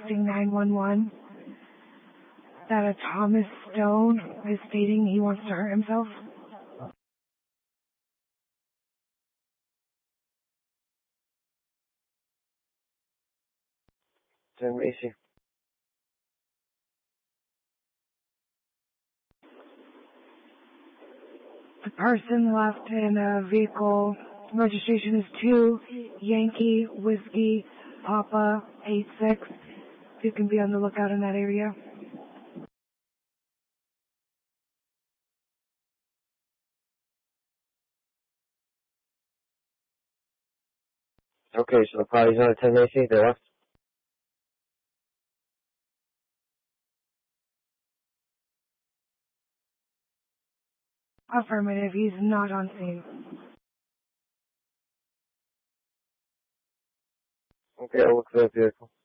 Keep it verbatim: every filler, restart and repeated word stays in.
requesting nine one one that a Thomas Stone is stating he wants to hurt himself. ten Macy. The person left in a vehicle. Registration is two Yankee Whiskey Papa eight six. You can be on the lookout in that area. Okay, so the party's on at ten Macy, they left? Affirmative, he's not on scene. Okay, I'll look for that vehicle.